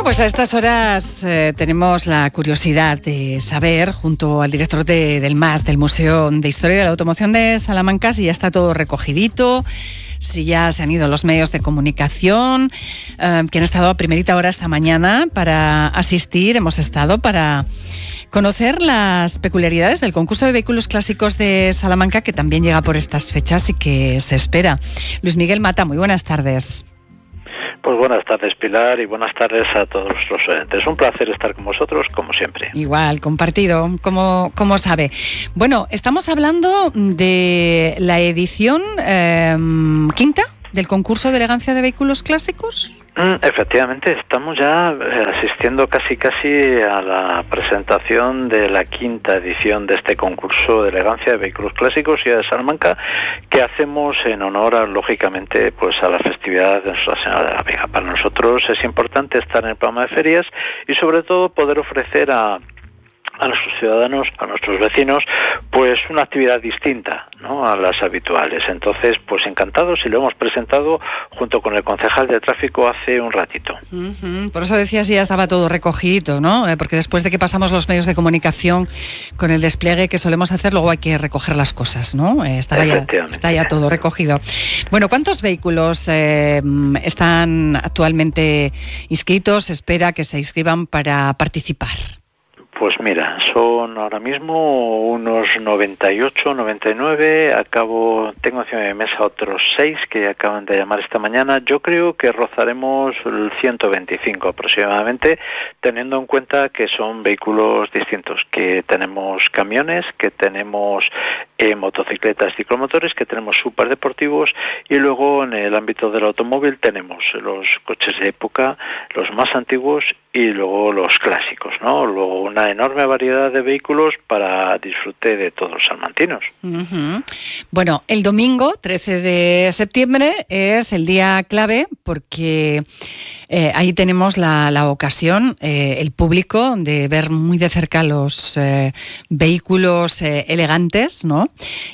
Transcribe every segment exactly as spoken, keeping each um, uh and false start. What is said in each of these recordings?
pues a estas horas eh, tenemos la curiosidad de saber, junto al director de, del M A S, del Museo de Historia de la Automoción de Salamanca, si ya está todo recogidito, si ya se han ido los medios de comunicación, eh, que han estado a primerita hora esta mañana para asistir. Hemos estado para conocer las peculiaridades del concurso de vehículos clásicos de Salamanca, que también llega por estas fechas y que se espera. Luis Miguel Mata, muy buenas tardes. Pues buenas tardes, Pilar, y buenas tardes a todos los oyentes. Un placer estar con vosotros, como siempre. Igual, compartido, como, como sabe. Bueno, estamos hablando de la edición eh, quinta del concurso de elegancia de vehículos clásicos. Mm, efectivamente, estamos ya eh, asistiendo casi casi a la presentación de la quinta edición de este concurso de elegancia de vehículos clásicos y de Salamanca, que hacemos en honor, a, lógicamente, pues a la festividad de Nuestra Señora de la Vega. Para nosotros es importante estar en el programa de ferias y, sobre todo, poder ofrecer a a nuestros ciudadanos, a nuestros vecinos, pues una actividad distinta, ¿no?, a las habituales. Entonces, pues encantados, y lo hemos presentado junto con el concejal de tráfico hace un ratito. Uh-huh. Por eso decía si ya estaba todo recogido, ¿no? Eh, porque después de que pasamos los medios de comunicación con el despliegue que solemos hacer, luego hay que recoger las cosas, ¿no? Eh, estaba ya, está ya todo recogido. Bueno, ¿cuántos vehículos eh, están actualmente inscritos? Se espera que se inscriban para participar. Pues mira, son ahora mismo unos noventa y ocho, noventa y nueve, acabo, tengo encima de mi mesa otros seis que acaban de llamar esta mañana. Yo creo que rozaremos el ciento veinticinco aproximadamente, teniendo en cuenta que son vehículos distintos, que tenemos camiones, que tenemos eh, motocicletas, ciclomotores, que tenemos superdeportivos, y luego en el ámbito del automóvil tenemos los coches de época, los más antiguos y luego los clásicos, ¿no? Luego una enorme variedad de vehículos para disfrute de todos los salmantinos. Uh-huh. Bueno, el domingo trece de septiembre es el día clave porque eh, ahí tenemos la, la ocasión, eh, el público, de ver muy de cerca los eh, vehículos eh, elegantes, ¿no?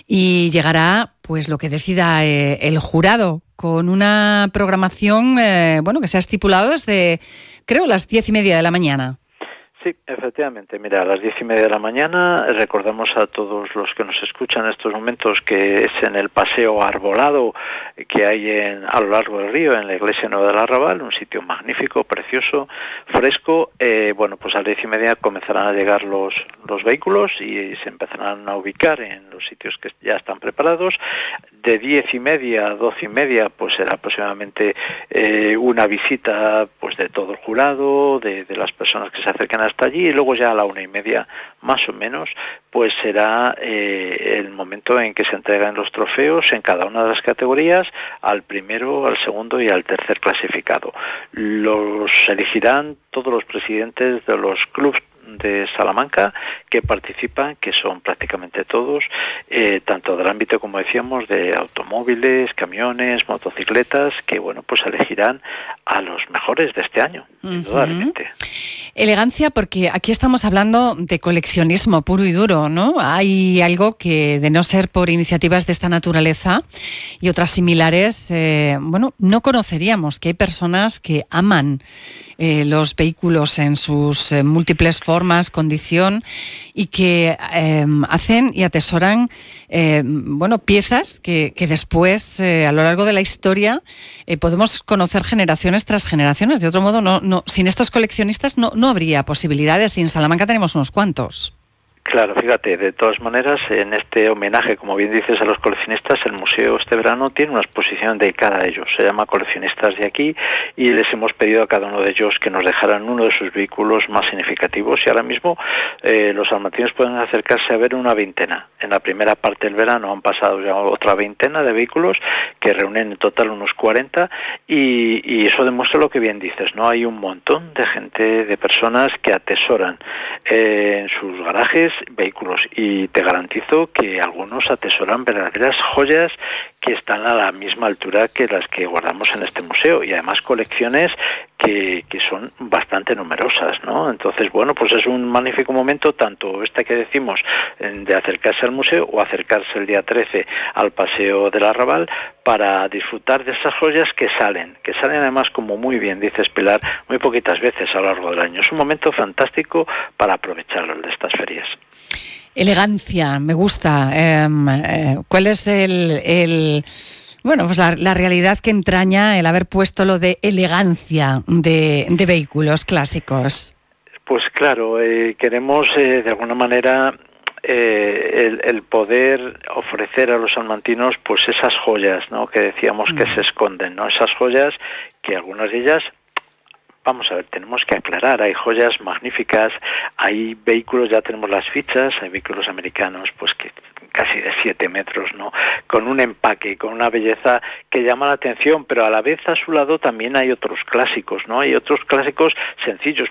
Y llegará pues lo que decida eh, el jurado, con una programación eh, bueno, que se ha estipulado desde, creo, las diez y media de la mañana. Sí, efectivamente. Mira, a las diez y media de la mañana recordamos a todos los que nos escuchan en estos momentos que es en el paseo arbolado que hay en, a lo largo del río, en la iglesia Nueva del Arrabal, un sitio magnífico, precioso, fresco. Eh, bueno, pues a las diez y media comenzarán a llegar los, los vehículos y se empezarán a ubicar en los sitios que ya están preparados. De diez y media a doce y media, pues será aproximadamente eh, una visita pues de todo el jurado, de, de las personas que se acercan hasta allí, y luego ya a la una y media, más o menos, pues será eh, el momento en que se entregan los trofeos en cada una de las categorías al primero, al segundo y al tercer clasificado. Los elegirán todos los presidentes de los clubes de Salamanca que participan, que son prácticamente todos, eh, tanto del ámbito, como decíamos, de automóviles, camiones, motocicletas, que bueno, pues elegirán a los mejores de este año, uh-huh. indudablemente. Elegancia, porque aquí estamos hablando de coleccionismo puro y duro, ¿no? Hay algo que, de no ser por iniciativas de esta naturaleza y otras similares, eh, bueno, no conoceríamos, que hay personas que aman eh, los vehículos en sus eh, múltiples formas, condición, y que eh, hacen y atesoran eh, bueno, piezas que, que después, eh, a lo largo de la historia, eh, podemos conocer generaciones tras generaciones. De otro modo, no, no, sin estos coleccionistas no, no habría posibilidades, y en Salamanca tenemos unos cuantos. Claro, fíjate, de todas maneras, en este homenaje, como bien dices, a los coleccionistas, el museo este verano tiene una exposición dedicada a ellos. Se llama Coleccionistas de aquí, y les hemos pedido a cada uno de ellos que nos dejaran uno de sus vehículos más significativos, y ahora mismo eh, los salmantinos pueden acercarse a ver una veintena. En la primera parte del verano han pasado ya otra veintena de vehículos que reúnen en total unos cuarenta, y, y eso demuestra lo que bien dices, ¿no? Hay un montón de gente, de personas que atesoran eh, en sus garajes vehículos, y te garantizo que algunos atesoran verdaderas joyas que están a la misma altura que las que guardamos en este museo, y además colecciones que, que son bastante numerosas, ¿no? Entonces, bueno, pues es un magnífico momento, tanto este que decimos de acercarse al museo o acercarse el día trece al Paseo del Arrabal, para disfrutar de esas joyas que salen, que salen además, como muy bien dices, Pilar, muy poquitas veces a lo largo del año. Es un momento fantástico para aprovecharlo de estas ferias. Elegancia, me gusta. Eh, eh, ¿Cuál es el, el bueno, pues la, la realidad que entraña el haber puesto lo de elegancia de, de vehículos clásicos? Pues claro, eh, queremos eh, de alguna manera eh, el, el poder ofrecer a los salmantinos pues esas joyas, ¿no?, que decíamos mm. que se esconden, ¿no? Esas joyas que algunas de ellas, vamos a ver, tenemos que aclarar, hay joyas magníficas, hay vehículos, ya tenemos las fichas, hay vehículos americanos pues que casi de siete metros, ¿no?, con un empaque, con una belleza que llama la atención, pero a la vez a su lado también hay otros clásicos, ¿no? Hay otros clásicos sencillos,